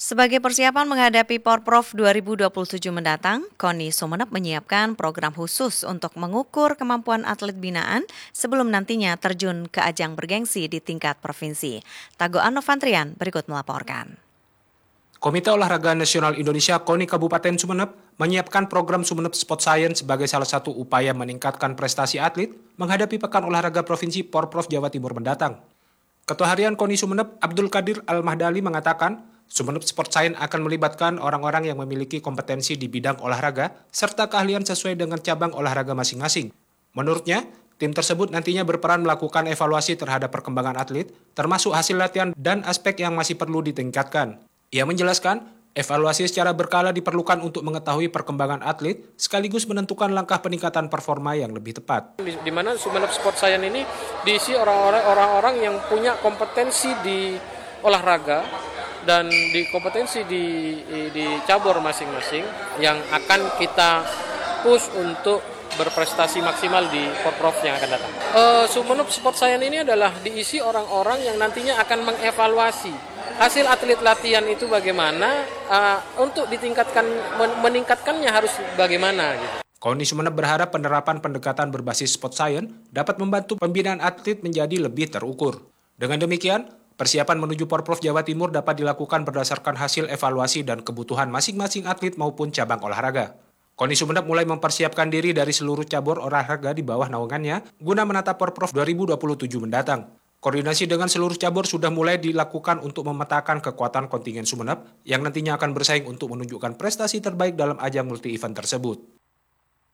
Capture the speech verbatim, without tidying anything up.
Sebagai persiapan menghadapi Porprov dua ribu dua puluh tujuh mendatang, KONI Sumeneb menyiapkan program khusus untuk mengukur kemampuan atlet binaan sebelum nantinya terjun ke ajang bergengsi di tingkat provinsi. Tagoan Novantrian berikut melaporkan. Komite Olahraga Nasional Indonesia KONI Kabupaten Sumeneb menyiapkan program Sumeneb Sport Science sebagai salah satu upaya meningkatkan prestasi atlet menghadapi Pekan Olahraga Provinsi Porprov Jawa Timur mendatang. Ketua Harian KONI Sumeneb Abdul Qadir Al-Mahdali mengatakan, Sumeneb Sport Science akan melibatkan orang-orang yang memiliki kompetensi di bidang olahraga serta keahlian sesuai dengan cabang olahraga masing-masing. Menurutnya, tim tersebut nantinya berperan melakukan evaluasi terhadap perkembangan atlet, termasuk hasil latihan dan aspek yang masih perlu ditingkatkan. Ia menjelaskan, evaluasi secara berkala diperlukan untuk mengetahui perkembangan atlet, sekaligus menentukan langkah peningkatan performa yang lebih tepat. Di, di mana Sumeneb Sport Science ini diisi orang-orang orang-orang yang punya kompetensi di olahraga dan di kompetensi di, di cabur masing-masing yang akan kita push untuk berprestasi maksimal di Porprov yang akan datang. Uh, Sumeneb Sport Science ini adalah diisi orang-orang yang nantinya akan mengevaluasi hasil atlet latihan itu bagaimana, uh, untuk ditingkatkan, meningkatkannya harus bagaimana gitu. KONI Sumeneb berharap penerapan pendekatan berbasis sport science dapat membantu pembinaan atlet menjadi lebih terukur. Dengan demikian, persiapan menuju Porprov Jawa Timur dapat dilakukan berdasarkan hasil evaluasi dan kebutuhan masing-masing atlet maupun cabang olahraga. KONI Sumeneb mulai mempersiapkan diri dari seluruh cabur olahraga di bawah naungannya guna menata Porprov dua ribu dua puluh tujuh mendatang. Koordinasi dengan seluruh cabur sudah mulai dilakukan untuk memetakan kekuatan kontingen Sumeneb yang nantinya akan bersaing untuk menunjukkan prestasi terbaik dalam ajang multi-event tersebut.